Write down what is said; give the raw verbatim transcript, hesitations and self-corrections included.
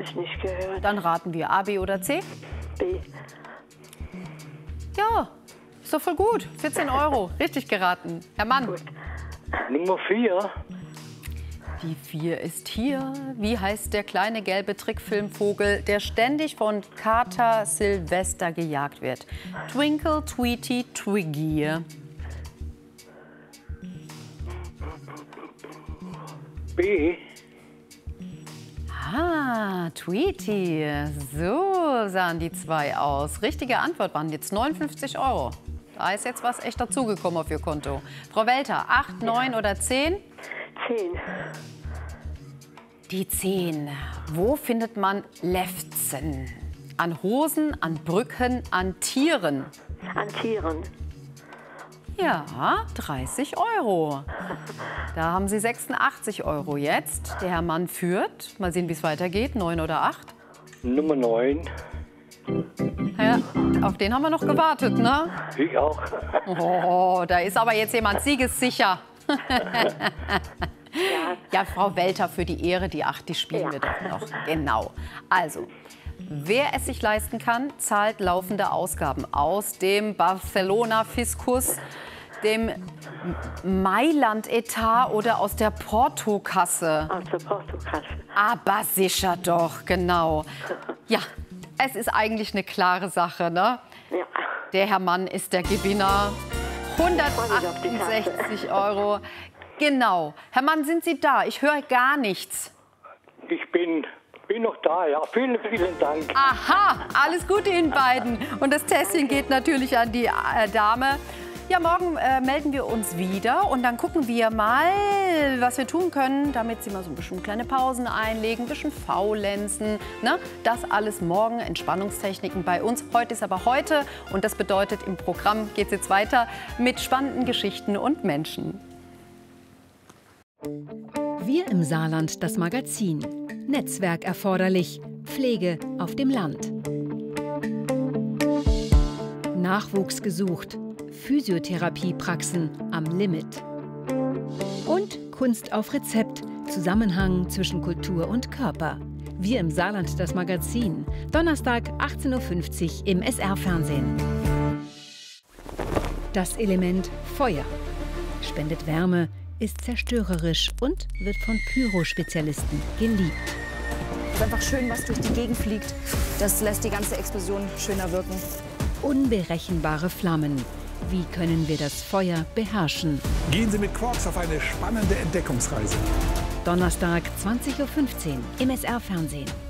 habe ich nicht gehört. Dann raten wir A, B oder C? B. Ja, ist doch voll gut. vierzehn Euro, richtig geraten. Herr Mann. Gut. Nummer vier. Die vier ist hier. Wie heißt der kleine gelbe Trickfilmvogel, der ständig von Kater Silvester gejagt wird? Twinkle, Tweety, Twiggy. B. Ah, Tweety. So sahen die zwei aus. Richtige Antwort waren jetzt neunundfünfzig Euro. Da ist jetzt was echt dazugekommen auf Ihr Konto. Frau Welter, acht, neun oder zehn? Zehn. Die zehn. Wo findet man Lefzen? An Hosen, an Brücken, an Tieren? An Tieren. Ja, dreißig Euro. Da haben Sie sechsundachtzig Euro jetzt. Der Herr Mann führt. Mal sehen, wie es weitergeht. Neun oder acht? Nummer neun. Ja, auf den haben wir noch gewartet, ne? Ich auch. Oh, da ist aber jetzt jemand siegessicher. Ja. Ja, Frau Welter, für die Ehre, die acht, die spielen Ja. wir doch noch. Genau. Also, wer es sich leisten kann, zahlt laufende Ausgaben aus dem Barcelona-Fiskus, dem Mailand-Etat oder aus der Portokasse. Aus der Portokasse. Aber sicher doch, genau. Ja, es ist eigentlich eine klare Sache, ne? Ja. Der Herr Mann ist der Gewinner. hundertachtundsechzig Euro. Genau. Herr Mann, sind Sie da? Ich höre gar nichts. Ich bin, bin noch da, ja. Vielen, vielen Dank. Aha, alles Gute Ihnen beiden. Und das Tässchen geht natürlich an die äh, Dame. Ja, morgen äh, melden wir uns wieder und dann gucken wir mal, was wir tun können, damit Sie mal so ein bisschen kleine Pausen einlegen, ein bisschen faulenzen. Ne? Das alles morgen, Entspannungstechniken bei uns. Heute ist aber heute und das bedeutet, im Programm geht es jetzt weiter mit spannenden Geschichten und Menschen. Wir im Saarland, das Magazin. Netzwerk erforderlich. Pflege auf dem Land. Nachwuchs gesucht. Physiotherapiepraxen am Limit. Und Kunst auf Rezept. Zusammenhang zwischen Kultur und Körper. Wir im Saarland, das Magazin. Donnerstag, achtzehn Uhr fünfzig im S R-Fernsehen. Das Element Feuer. Spendet Wärme, ist zerstörerisch und wird von Pyro-Spezialisten geliebt. Es ist einfach schön, was durch die Gegend fliegt. Das lässt die ganze Explosion schöner wirken. Unberechenbare Flammen. Wie können wir das Feuer beherrschen? Gehen Sie mit Quarks auf eine spannende Entdeckungsreise. Donnerstag, zwanzig Uhr fünfzehn im S R-Fernsehen.